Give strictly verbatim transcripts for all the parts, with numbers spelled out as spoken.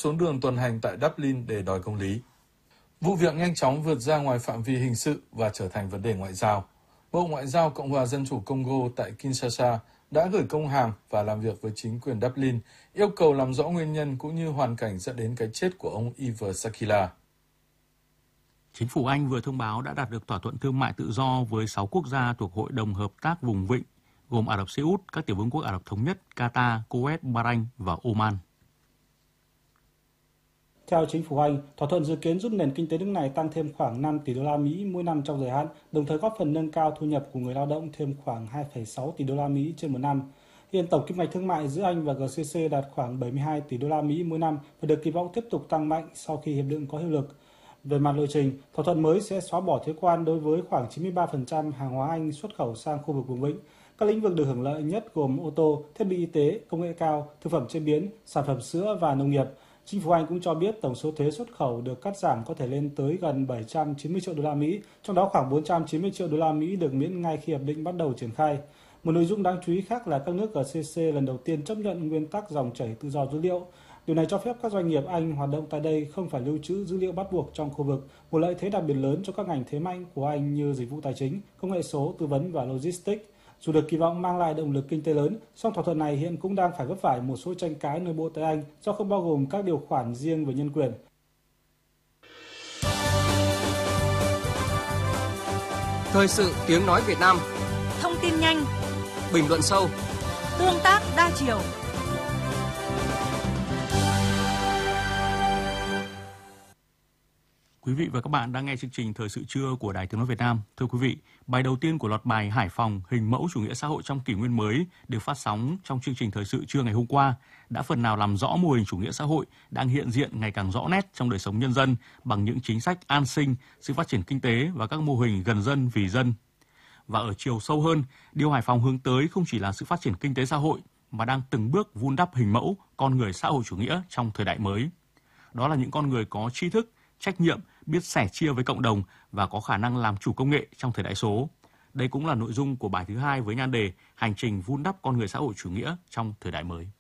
xuống đường tuần hành tại Dublin để đòi công lý. Vụ việc nhanh chóng vượt ra ngoài phạm vi hình sự và trở thành vấn đề ngoại giao. Bộ Ngoại giao Cộng hòa Dân chủ Congo tại Kinshasa đã gửi công hàm và làm việc với chính quyền Dublin, yêu cầu làm rõ nguyên nhân cũng như hoàn cảnh dẫn đến cái chết của ông Yves Sakila. Chính phủ Anh vừa thông báo đã đạt được thỏa thuận thương mại tự do với sáu quốc gia thuộc Hội đồng Hợp tác Vùng Vịnh, gồm Ả Rập Xê Út, các tiểu vương quốc Ả Rập Thống Nhất, Qatar, Kuwait, Bahrain và Oman. Theo chính phủ Anh, thỏa thuận dự kiến giúp nền kinh tế nước này tăng thêm khoảng năm tỷ đô la Mỹ mỗi năm trong thời hạn, đồng thời góp phần nâng cao thu nhập của người lao động thêm khoảng hai phẩy sáu tỷ đô la Mỹ trên một năm. Hiện tổng kim ngạch thương mại giữa Anh và giê xê xê đạt khoảng bảy mươi hai tỷ đô la Mỹ mỗi năm và được kỳ vọng tiếp tục tăng mạnh sau khi hiệp định có hiệu lực. Về mặt lộ trình, thỏa thuận mới sẽ xóa bỏ thuế quan đối với khoảng chín mươi ba phần trăm hàng hóa Anh xuất khẩu sang khu vực vùng vịnh. Các lĩnh vực được hưởng lợi nhất gồm ô tô, thiết bị y tế, công nghệ cao, thực phẩm chế biến, sản phẩm sữa và nông nghiệp. Chính phủ Anh cũng cho biết tổng số thuế xuất khẩu được cắt giảm có thể lên tới gần bảy trăm chín mươi triệu đô la Mỹ, trong đó khoảng bốn trăm chín mươi triệu đô la Mỹ được miễn ngay khi hiệp định bắt đầu triển khai. Một nội dung đáng chú ý khác là các nước giê xê xê lần đầu tiên chấp nhận nguyên tắc dòng chảy tự do dữ liệu. Điều này cho phép các doanh nghiệp Anh hoạt động tại đây không phải lưu trữ dữ liệu bắt buộc trong khu vực, một lợi thế đặc biệt lớn cho các ngành thế mạnh của Anh như dịch vụ tài chính, công nghệ số, tư vấn và logistics. Dù được kỳ vọng mang lại động lực kinh tế lớn, song thỏa thuận này hiện cũng đang phải vấp phải một số tranh cãi nội bộ tại Anh do không bao gồm các điều khoản riêng về nhân quyền. Thời sự tiếng nói Việt Nam. Thông tin nhanh, bình luận sâu, tương tác đa chiều. Quý vị và các bạn đang nghe chương trình Thời sự trưa của Đài Tiếng nói Việt Nam. Thưa quý vị, bài đầu tiên của loạt bài Hải Phòng hình mẫu chủ nghĩa xã hội trong kỷ nguyên mới được phát sóng trong chương trình Thời sự trưa ngày hôm qua đã phần nào làm rõ mô hình chủ nghĩa xã hội đang hiện diện ngày càng rõ nét trong đời sống nhân dân bằng những chính sách an sinh, sự phát triển kinh tế và các mô hình gần dân vì dân. Và ở chiều sâu hơn, điều Hải Phòng hướng tới không chỉ là sự phát triển kinh tế xã hội mà đang từng bước vun đắp hình mẫu con người xã hội chủ nghĩa trong thời đại mới. Đó là những con người có tri thức, trách nhiệm, biết sẻ chia với cộng đồng và có khả năng làm chủ công nghệ trong thời đại số. Đây cũng là nội dung của bài thứ hai với nhan đề Hành trình vun đắp con người xã hội chủ nghĩa trong thời đại mới.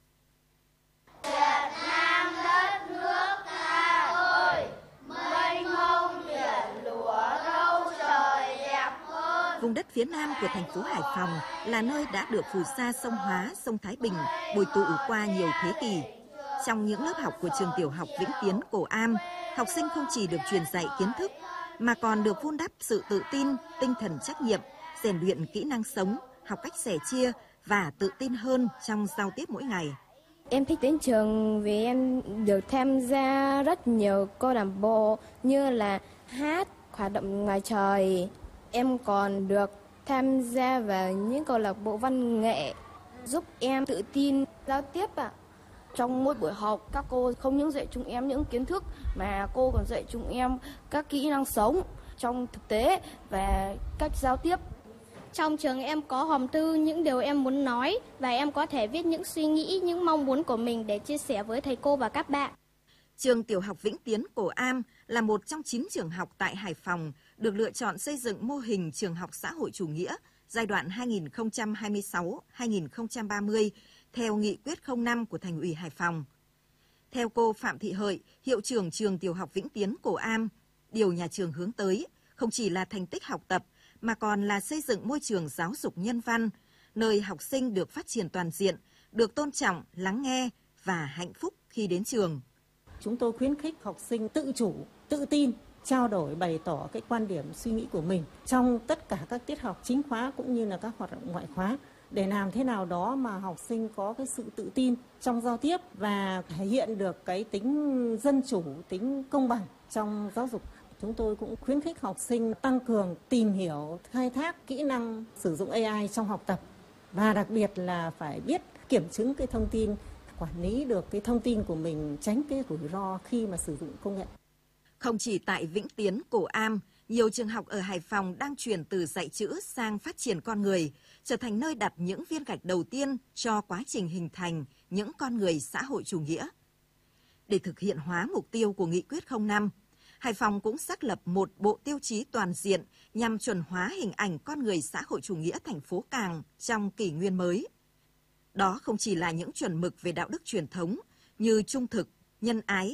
Việt Nam đất nước ta ơi, mênh mông biển lúa râu trời đẹp hơn. Vùng đất phía nam của thành phố Hải Phòng là nơi đã được phù sa sông Hóa, sông Thái Bình bồi tụ qua nhiều thế kỷ. Trong những lớp học của trường tiểu học Vĩnh Tiến Cổ Am, học sinh không chỉ được truyền dạy kiến thức, mà còn được vun đắp sự tự tin, tinh thần trách nhiệm, rèn luyện kỹ năng sống, học cách sẻ chia và tự tin hơn trong giao tiếp mỗi ngày. Em thích đến trường vì em được tham gia rất nhiều câu lạc bộ như là hát, hoạt động ngoài trời. Em còn được tham gia vào những câu lạc bộ văn nghệ, giúp em tự tin giao tiếp ạ. À. Trong mỗi buổi học, các cô không những dạy chúng em những kiến thức mà cô còn dạy chúng em các kỹ năng sống trong thực tế và cách giao tiếp. Trong trường em có hòm thư những điều em muốn nói và em có thể viết những suy nghĩ, những mong muốn của mình để chia sẻ với thầy cô và các bạn. Trường tiểu học Vĩnh Tiến Cổ Am là một trong chín trường học tại Hải Phòng được lựa chọn xây dựng mô hình trường học xã hội chủ nghĩa giai đoạn hai nghìn không trăm hai mươi sáu đến hai nghìn không trăm ba mươi theo nghị quyết không năm của Thành ủy Hải Phòng. Theo cô Phạm Thị Hợi, hiệu trưởng trường tiểu học Vĩnh Tiến Cổ Am, điều nhà trường hướng tới không chỉ là thành tích học tập mà còn là xây dựng môi trường giáo dục nhân văn, nơi học sinh được phát triển toàn diện, được tôn trọng, lắng nghe và hạnh phúc khi đến trường. Chúng tôi khuyến khích học sinh tự chủ, tự tin, trao đổi, bày tỏ cái quan điểm, suy nghĩ của mình trong tất cả các tiết học chính khóa cũng như là các hoạt động ngoại khóa, để làm thế nào đó mà học sinh có cái sự tự tin trong giao tiếp và thể hiện được cái tính dân chủ, tính công bằng trong giáo dục. Chúng tôi cũng khuyến khích học sinh tăng cường tìm hiểu, khai thác kỹ năng sử dụng a i trong học tập và đặc biệt là phải biết kiểm chứng cái thông tin, quản lý được cái thông tin của mình, tránh cái rủi ro khi mà sử dụng công nghệ. Không chỉ tại Vĩnh Tiến Cổ Am, nhiều trường học ở Hải Phòng đang chuyển từ dạy chữ sang phát triển con người, trở thành nơi đặt những viên gạch đầu tiên cho quá trình hình thành những con người xã hội chủ nghĩa. Để thực hiện hóa mục tiêu của Nghị quyết không năm, Hải Phòng cũng xác lập một bộ tiêu chí toàn diện nhằm chuẩn hóa hình ảnh con người xã hội chủ nghĩa thành phố Càng trong kỷ nguyên mới. Đó không chỉ là những chuẩn mực về đạo đức truyền thống như trung thực, nhân ái,